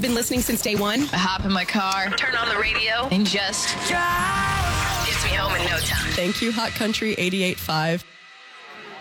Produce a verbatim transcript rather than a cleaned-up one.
been listening since day one. I hop in my car, turn on the radio, and just drive. Gets me home in no time. Thank you, Hot Country eighty-eight point five.